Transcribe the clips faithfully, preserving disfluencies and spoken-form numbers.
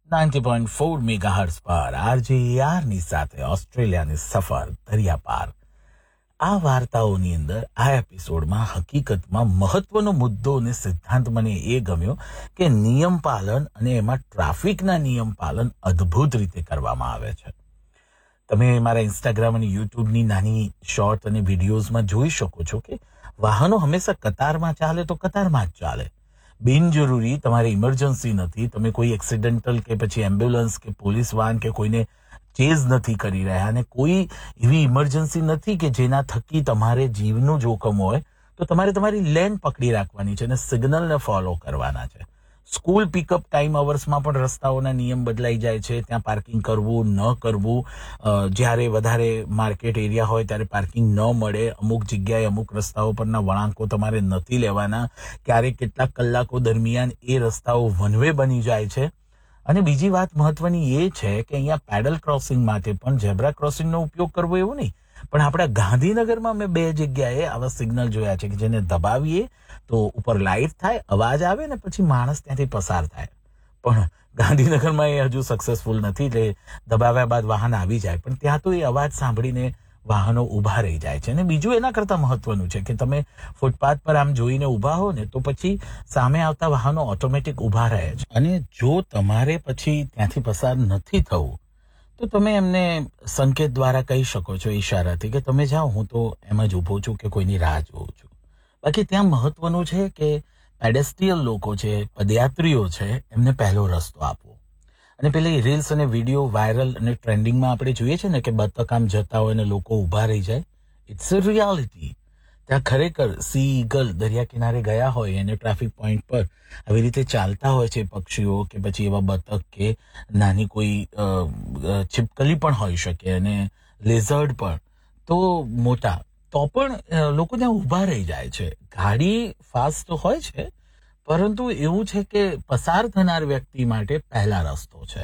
Ninety point four megahertz પર આરજેઆર ની સાથે ઓસ્ટ્રેલિયાની સફર દરિયા પાર. આ વાર્તાઓની અંદર આ એપિસોડમાં હકીકતમાં મહત્વનો મુદ્દો અને સિદ્ધાંત મને એ ગમ્યો કે નિયમ પાલન અને એમાં ટ્રાફિકના નિયમ પાલન અદ્ભુત રીતે કરવામાં આવે છે. તમે મારા ઇન્સ્ટાગ્રામ અને યુટ્યુબની નાની શોર્ટ અને વિડીયોઝમાં જોઈ શકો છો કે વાહનો હંમેશા કતારમાં ચાલે તો કતારમાં જ ચાલે. બિનજરૂરી તમારે ઇમરજન્સી નથી, તમે કોઈ એક્સિડેન્ટલ કે પછી એમ્બ્યુલન્સ કે પોલીસ વાહન કે કોઈને ચેઝ નથી કરી રહ્યા અને કોઈ એવી ઇમરજન્સી નથી કે જેના થકી તમારે જીવનું જોખમ હોય તો તમારે તમારી લેન પકડી રાખવાની છે અને સિગ્નલને ફોલો કરવાના છે. સ્કૂલ પિકઅપ ટાઈમ અવર્સમાં પણ રસ્તાઓના નિયમ બદલાઈ જાય છે. ત્યાં પાર્કિંગ કરવું ન કરવું, જ્યારે વધારે માર્કેટ એરિયા હોય ત્યારે પાર્કિંગ ન મળે, અમુક જગ્યાએ અમુક રસ્તાઓ પરના વળાંકો તમારે નથી લેવાના, ક્યારેક કેટલાક કલાકો દરમિયાન એ રસ્તાઓ વન વે બની જાય છે. અને બીજી વાત મહત્વની એ છે કે અહીંયા પેડલ ક્રોસિંગ માટે પણ ઝેબ્રા ક્રોસિંગનો ઉપયોગ કરવો એવું નહીં, પણ આપણા ગાંધીનગરમાં મેં બે જગ્યાએ આવા સિગ્નલ જોયા છે કે જેને દબાવીએ તો ઉપર લાઇટ થાય, અવાજ આવે ને પછી માણસ ત્યાંથી પસાર થાય. પણ ગાંધીનગરમાં એ હજુ સક્સેસફુલ નથી, એટલે દબાવ્યા બાદ વાહન આવી જાય, પણ ત્યાં તો એ અવાજ સાંભળીને વાહનો ઊભા રહી જાય છે. અને બીજું એના કરતાં મહત્વનું છે કે તમે ફૂટપાથ પર આમ જોઈને ઊભા હો ને તો પછી સામે આવતા વાહનો ઓટોમેટિક ઊભા રહે છે. અને જો તમારે પછી ત્યાંથી પસાર નથી થવું તો તમે એમને સંકેત દ્વારા કહી શકો છો ઈશારાથી કે તમે જાઓ, હું તો એમ જ ઊભો છું કે કોઈની રાહ જોઉં છું. બાકી ત્યાં મહત્વનું છે કે પેડેસ્ટ્રીયલ લોકો છે, પદયાત્રીઓ છે, એમને પહેલો રસ્તો આપવો. અને પેલી રીલ્સ અને વિડીયો વાયરલ અને ટ્રેન્ડિંગમાં આપણે જોઈએ છે ને કે બતક આમ જતા હોય ને લોકો ઊભા રહી જાય. It's a reality. ત્યાં ખરેખર સી ઈગલ દરિયા કિનારે ગયા હોય અને ટ્રાફિક પોઈન્ટ પર આવી રીતે ચાલતા હોય છે પક્ષીઓ કે પછી એવા બતક કે નાની કોઈ છીપકલી પણ હોઈ શકે અને લેઝર્ડ પણ તો મોટા, તો પણ લોકો ત્યાં ઊભા રહી જાય છે. ગાડી ફાસ્ટ તો હોય છે પરંતુ એવું છે કે પસાર થનાર વ્યક્તિ માટે પહેલા રસ્તો છે.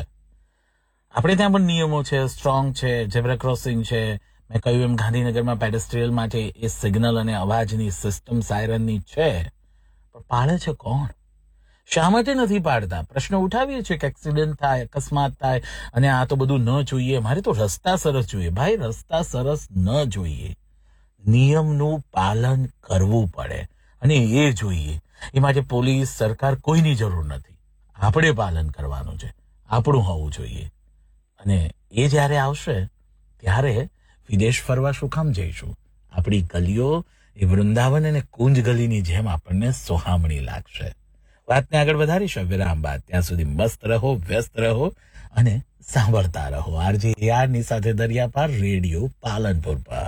આપણે ત્યાં પણ નિયમો છે, સ્ટ્રોંગ છે, ઝેબ્રા ક્રોસિંગ છે. મેં કહ્યું એમ ગાંધીનગરમાં પેડેસ્ટ્રીયલ માટે એ સિગ્નલ અને અવાજની સિસ્ટમ સાયરનની છે, પણ પાળે છે કોણ? શા માટે નથી પાડતા? પ્રશ્ન ઉઠાવીએ છીએ કે એક્સિડન્ટ થાય, અકસ્માત થાય અને આ તો બધું ન જોઈએ, મારે તો રસ્તા સરસ જોઈએ. ભાઈ, રસ્તા સરસ ન જોઈએ, નિયમનું પાલન કરવું પડે અને એ જોઈએ. એ માટે પોલીસ, સરકાર કોઈની જરૂર નથી. આપણે પાલન કરવાનું છે, આપણું હોવું જોઈએ. અને એ જ્યારે આવશે ત્યારે વિદેશ ફરવા શું કામ જઈશું? આપણી ગલીઓ એ વૃંદાવન અને કુંજ ગલીની જેમ આપણને સોહામણી લાગશે. વાતને આગળ વધારીશું વિરામ બાદ. ત્યાં સુધી મસ્ત રહો, વ્યસ્ત રહો અને સાંભળતા રહો આરજે યારની સાથે દરિયા પાર રેડિયો પાલનપુર પર.